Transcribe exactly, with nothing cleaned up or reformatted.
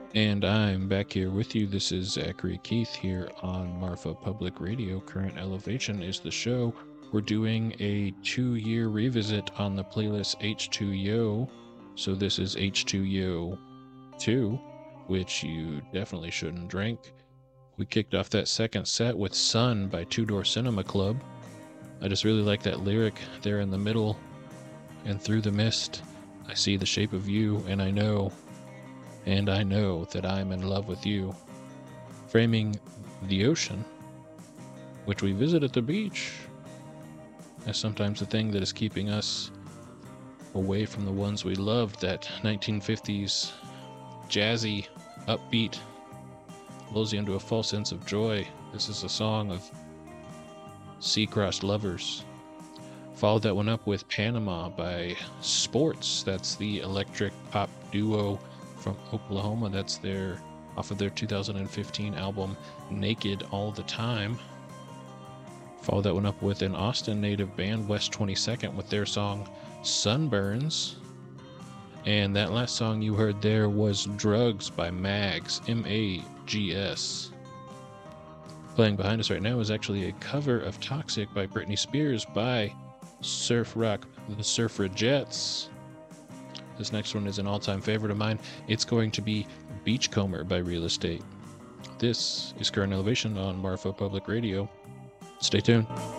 And I'm back here with you. This is Zachary Keith here on Marfa Public Radio. Current Elevation is the show. We're doing a two-year revisit on the playlist H two Yo. So this is H two Yo two, which you definitely shouldn't drink. We kicked off that second set with Sun by Two Door Cinema Club. I just really like that lyric there in the middle. And through the mist, I see the shape of you, and I know And I know that I'm in love with you. Framing the ocean, which we visit at the beach, as sometimes the thing that is keeping us away from the ones we loved. That nineteen fifties jazzy, upbeat, lulls you into a false sense of joy. This is a song of sea-crossed lovers. Followed that one up with Panama by Sports. That's the electric pop duo from Oklahoma. That's their off of their two thousand fifteen album Naked All the Time. Follow that one up with an Austin native band, West twenty-second, with their song Sunburns. And that last song you heard there was Drugs by Mags, M A G S. Playing behind us right now is actually a cover of Toxic by Britney Spears by surf rock the Surfragettes. This next one is an all-time favorite of mine. It's going to be Beachcomber by Real Estate. This is Current Elevation on Marfa Public Radio. Stay tuned.